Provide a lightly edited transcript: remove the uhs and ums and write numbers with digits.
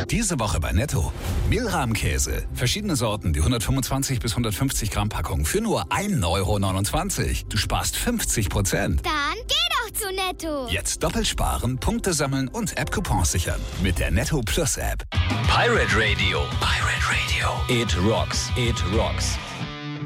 Diese Woche bei Netto. Mehlrahmkäse. Verschiedene Sorten, die 125 bis 150 Gramm Packung für nur 1,29 €. Du sparst 50%. Dann geh doch zu Netto. Jetzt doppelt sparen, Punkte sammeln und App-Coupons sichern. Mit der Netto Plus App. Pirate Radio. Pirate Radio. It rocks. It rocks.